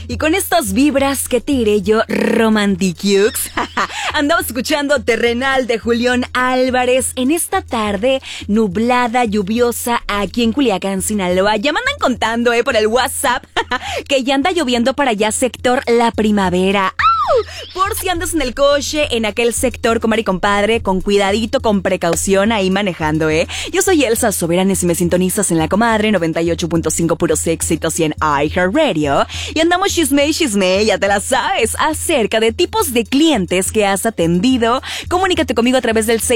Y con estas vibras que te diré yo, romantiquiux, andamos escuchando Terrenal de Julián Álvarez en esta tarde nublada, lluviosa aquí en Culiacán, Sinaloa. Ya me andan contando, por el WhatsApp, que ya anda lloviendo para allá sector La Primavera. Por si andas en el coche, en aquel sector, comadre y compadre, con cuidadito, con precaución ahí manejando, Yo soy Elsa Soberanes y me sintonizas en la comadre 98.5 puros éxitos y en iHeartRadio. Y andamos chisme, ya te la sabes, acerca de tipos de clientes que has atendido. Comunícate conmigo a través del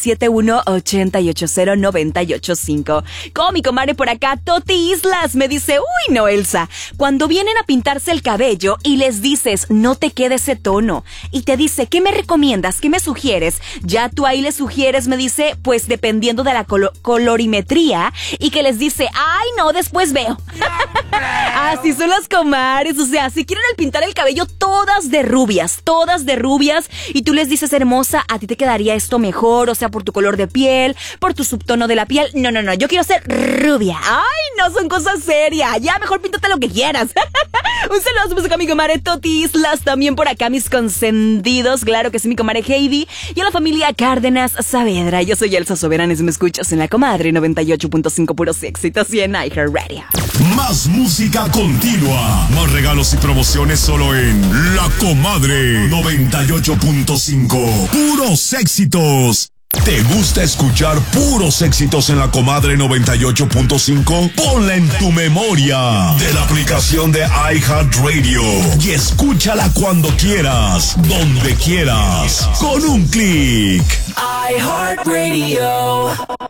6671-880-985. Con mi comadre por acá, Toti Islas, me dice, uy, no, Elsa, cuando vienen a pintarse el cabello y les dices, no te quedes ese tono, y te dice, ¿qué me recomiendas? ¿Qué me sugieres? Ya tú ahí le sugieres, me dice, pues dependiendo de la colorimetría, y que les dice, ay no, después veo. Así son las comadres, o sea, si quieren pintar el cabello todas de rubias, y tú les dices, hermosa, a ti te quedaría esto mejor, o sea, por tu color de piel, por tu subtono de la piel. No, yo quiero ser rubia. Ay, no, son cosas serias, ya mejor píntate lo que quieras. Un saludo a mi comadre Toti Islas, también por acá mis consentidos, claro que sí, mi comadre Heidi, y a la familia Cárdenas Saavedra. Yo soy Elsa Soberanes y me escuchas en la comadre 98.5 puros éxitos y en iHeartRadio. Más música continua, más regalos y promociones solo en La Comadre 98.5 puros éxitos. ¿Te gusta escuchar puros éxitos en La Comadre 98.5? Ponla en tu memoria de la aplicación de iHeartRadio y escúchala cuando quieras, donde quieras, con un clic. iHeartRadio.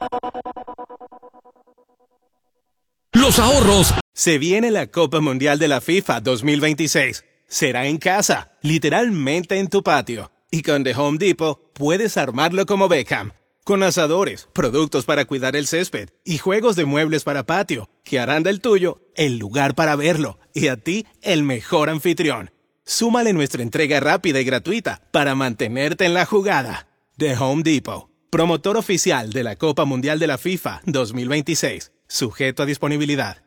Los ahorros. Se viene la Copa Mundial de la FIFA 2026. Será en casa, literalmente en tu patio. Y con The Home Depot puedes armarlo como Beckham. Con asadores, productos para cuidar el césped y juegos de muebles para patio, que harán del tuyo el lugar para verlo y a ti el mejor anfitrión. Súmale nuestra entrega rápida y gratuita para mantenerte en la jugada. The Home Depot, promotor oficial de la Copa Mundial de la FIFA 2026. Sujeto a disponibilidad.